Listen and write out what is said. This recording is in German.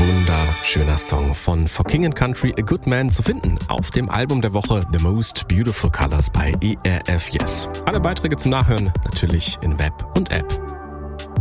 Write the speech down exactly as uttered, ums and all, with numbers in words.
Wunderschöner Song von For King and Country, A Good Man, zu finden auf dem Album der Woche The Most Beautiful Colors bei E R F Yes. Alle Beiträge zum Nachhören natürlich in Web und App.